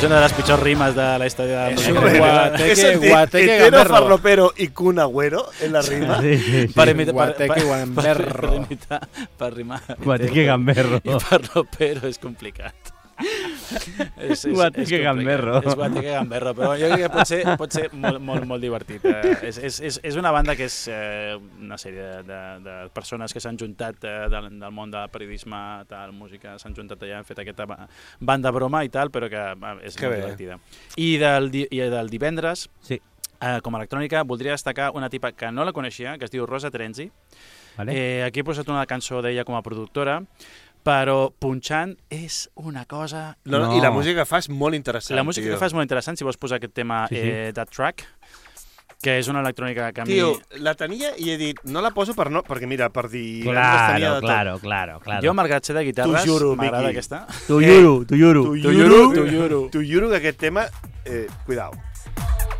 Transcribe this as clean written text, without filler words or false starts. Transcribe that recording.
És una de les pitjors rimes de la història de la música. Guateque Hetero, farlopero i Kun Agüero en la rima. Guateque gamberro. Per rimar. Guateque gamberro. I farlopero és complicat. Guateque gamberro. És guateque gamberro, però jo crec que pot ser molt divertit. És una banda que és una sèrie de persones que s'han juntat del món del periodisme, tal, música, s'han juntat allà, han fet aquesta banda broma i tal, però que és molt divertida. I del divendres, com a electrònica, voldria destacar una tipa que no la coneixia, que es diu Rosa Terenzi. Aquí he posat una cançó d'ella com a productora, però punxant és una cosa... I la música que fa és molt interessant. La música que fa és molt interessant, si vols posar aquest tema, That Track, que és una electrònica que a mi... Tio, la tenia i he dit, no la poso perquè mira, per dir... Claro. Jo, malgrat ser de guitarres, m'agrada aquesta. Tu juro que aquest tema, cuidao.